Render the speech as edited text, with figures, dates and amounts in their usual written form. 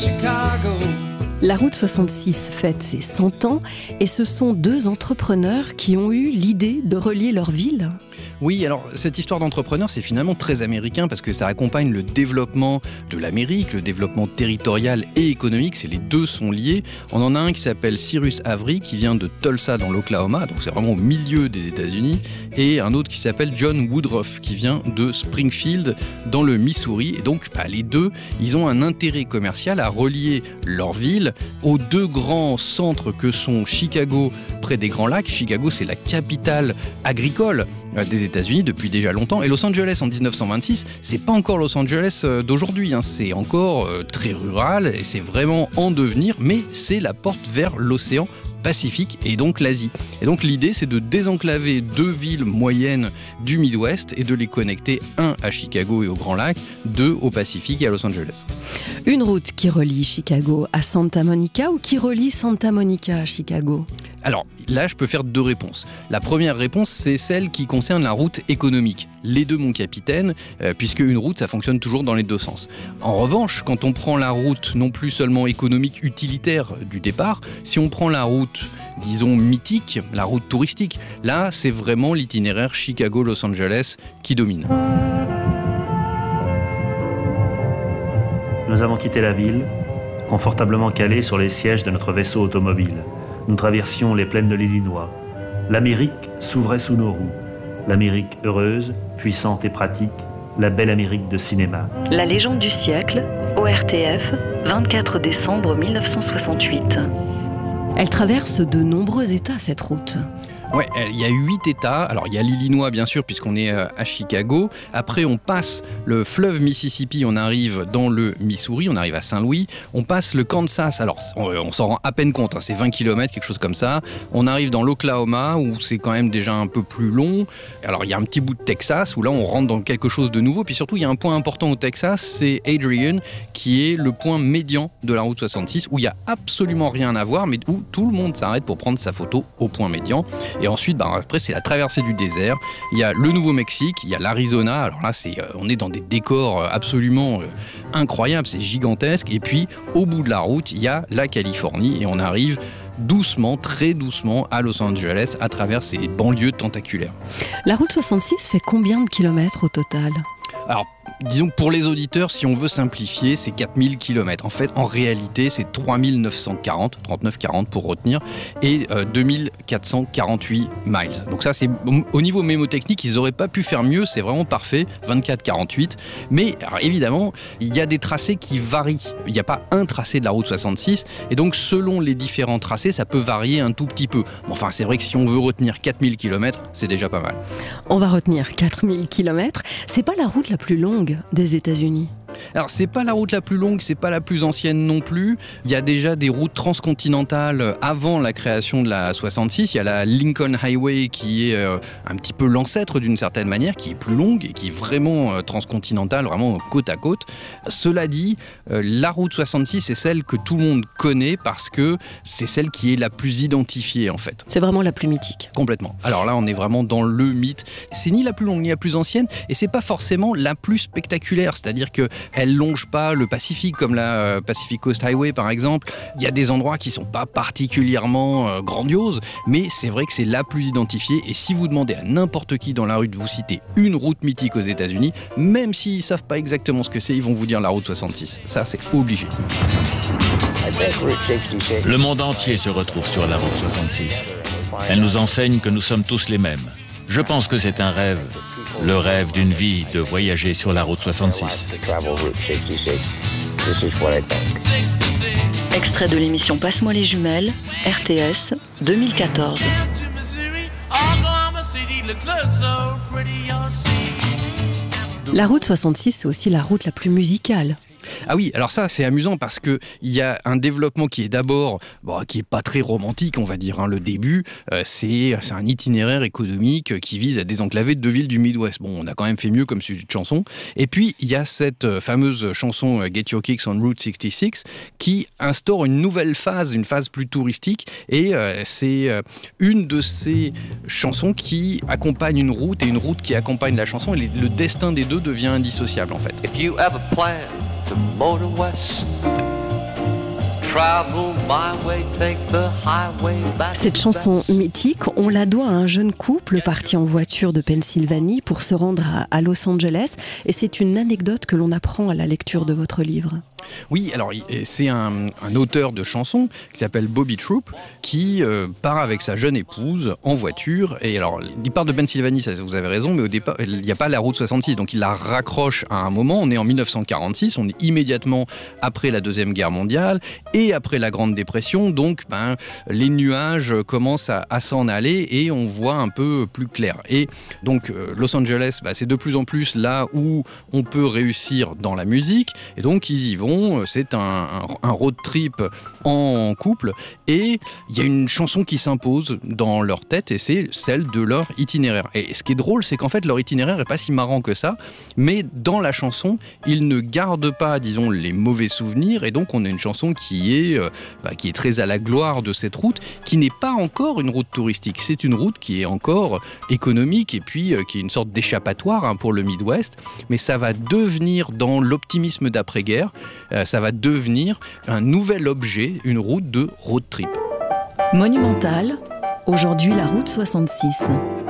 La route 66 fête ses 100 ans et ce sont deux entrepreneurs qui ont eu l'idée de relier leurs villes. Oui, alors cette histoire d'entrepreneur, c'est finalement très américain parce que ça accompagne le développement de l'Amérique, le développement territorial et économique, les deux sont liés. On en a un qui s'appelle Cyrus Avery, qui vient de Tulsa dans l'Oklahoma, donc c'est vraiment au milieu des États-Unis, et un autre qui s'appelle John Woodruff, qui vient de Springfield dans le Missouri. Et donc les deux, ils ont un intérêt commercial à relier leur ville aux deux grands centres que sont Chicago, près des Grands Lacs. Chicago, c'est la capitale agricole des États-Unis depuis déjà longtemps. Et Los Angeles en 1926, c'est pas encore Los Angeles d'aujourd'hui, c'est encore très rural et c'est vraiment en devenir, mais c'est la porte vers l'océan Pacifique et donc l'Asie. Et donc l'idée, c'est de désenclaver deux villes moyennes du Midwest et de les connecter, un à Chicago et au Grand Lac, deux au Pacifique et à Los Angeles. Une route qui relie Chicago à Santa Monica ou qui relie Santa Monica à Chicago ? Alors là, je peux faire deux réponses. La première réponse, c'est celle qui concerne la route économique. Les deux, mon capitaine, puisque une route, ça fonctionne toujours dans les deux sens. En revanche, quand on prend la route non plus seulement économique, utilitaire du départ, si on prend la route, disons, mythique, la route touristique, là, c'est vraiment l'itinéraire Chicago-Los Angeles qui domine. Nous avons quitté la ville, confortablement calés sur les sièges de notre vaisseau automobile. Nous traversions les plaines de l'Illinois. L'Amérique s'ouvrait sous nos roues. L'Amérique heureuse, puissante et pratique, la belle Amérique de cinéma. La légende du siècle, ORTF, 24 décembre 1968. Elle traverse de nombreux États, cette route. Ouais, il y a 8 États. Alors, il y a l'Illinois, bien sûr, puisqu'on est à Chicago. Après, on passe le fleuve Mississippi, on arrive dans le Missouri, on arrive à Saint-Louis. On passe le Kansas, alors on s'en rend à peine compte, c'est 20 km, quelque chose comme ça. On arrive dans l'Oklahoma, où c'est quand même déjà un peu plus long. Alors, il y a un petit bout de Texas, où là, on rentre dans quelque chose de nouveau. Puis surtout, il y a un point important au Texas, c'est Adrian, qui est le point médian de la route 66, où il n'y a absolument rien à voir, mais où tout le monde s'arrête pour prendre sa photo au point médian. Et ensuite, après, c'est la traversée du désert. Il y a le Nouveau-Mexique, il y a l'Arizona. Alors là, on est dans des décors absolument incroyables, c'est gigantesque. Et puis, au bout de la route, il y a la Californie et on arrive doucement, très doucement à Los Angeles à travers ces banlieues tentaculaires. La route 66 fait combien de kilomètres au total ? Alors, disons que pour les auditeurs, si on veut simplifier, c'est 4000 km. En fait, en réalité, c'est 3940, 3940 pour retenir, et 2448 miles. Donc ça, c'est au niveau mémotechnique, ils n'auraient pas pu faire mieux, c'est vraiment parfait, 2448. Mais alors, évidemment, il y a des tracés qui varient. Il n'y a pas un tracé de la route 66, et donc selon les différents tracés, ça peut varier un tout petit peu. Bon, enfin, c'est vrai que si on veut retenir 4000 km, c'est déjà pas mal. On va retenir 4000 km. C'est pas la route la plus longue des États-Unis. Alors, c'est pas la route la plus longue, c'est pas la plus ancienne non plus. Il y a déjà des routes transcontinentales avant la création de la 66. Il y a la Lincoln Highway qui est un petit peu l'ancêtre d'une certaine manière, qui est plus longue et qui est vraiment transcontinentale, vraiment côte à côte. Cela dit, la route 66 c'est celle que tout le monde connaît parce que c'est celle qui est la plus identifiée en fait. C'est vraiment la plus mythique. Complètement. Alors là, on est vraiment dans le mythe. C'est ni la plus longue ni la plus ancienne et c'est pas forcément la plus spectaculaire, c'est-à-dire que elle longe pas le Pacifique comme la Pacific Coast Highway par exemple. Il y a des endroits qui sont pas particulièrement grandioses, mais c'est vrai que c'est la plus identifiée. Et si vous demandez à n'importe qui dans la rue de vous citer une route mythique aux États-Unis, même s'ils savent pas exactement ce que c'est, ils vont vous dire la route 66. Ça, c'est obligé. Le monde entier se retrouve sur la route 66. Elle nous enseigne que nous sommes tous les mêmes. Je pense que c'est un rêve, le rêve d'une vie de voyager sur la route 66. Extrait de l'émission Passe-moi les jumelles, RTS, 2014. La route 66, c'est aussi la route la plus musicale. Ah oui, alors ça c'est amusant parce qu'il y a un développement qui est d'abord, qui est pas très romantique on va dire, le début, c'est un itinéraire économique qui vise à désenclaver deux villes du Midwest. Bon, on a quand même fait mieux comme sujet de chanson. Et puis il y a cette fameuse chanson Get Your Kicks on Route 66 qui instaure une nouvelle phase, une phase plus touristique et c'est une de ces chansons qui accompagne une route et une route qui accompagne la chanson et le destin des deux devient indissociable en fait. If you ever plan to motor west, Cette chanson mythique, on la doit à un jeune couple parti en voiture de Pennsylvanie pour se rendre à Los Angeles. Et c'est une anecdote que l'on apprend à la lecture de votre livre. Oui, alors c'est un auteur de chansons qui s'appelle Bobby Troup qui part avec sa jeune épouse en voiture. Et alors, il part de Pennsylvanie, ça vous avez raison, mais au départ, il n'y a pas la route 66, donc il la raccroche à un moment. On est en 1946, on est immédiatement après la Deuxième Guerre mondiale et après la Grande Dépression, donc les nuages commencent à s'en aller et on voit un peu plus clair. Et donc Los Angeles, c'est de plus en plus là où on peut réussir dans la musique, et donc ils y vont. C'est un road trip en couple et il y a une chanson qui s'impose dans leur tête et c'est celle de leur itinéraire. Et ce qui est drôle, c'est qu'en fait leur itinéraire n'est pas si marrant que ça, mais dans la chanson, ils ne gardent pas, disons, les mauvais souvenirs, et donc on a une chanson qui est très à la gloire de cette route, qui n'est pas encore une route touristique. C'est une route qui est encore économique et puis qui est une sorte d'échappatoire pour le Midwest, mais ça va devenir, dans l'optimisme d'après-guerre, ça va devenir un nouvel objet, une route de road trip. Monumental, aujourd'hui la route 66.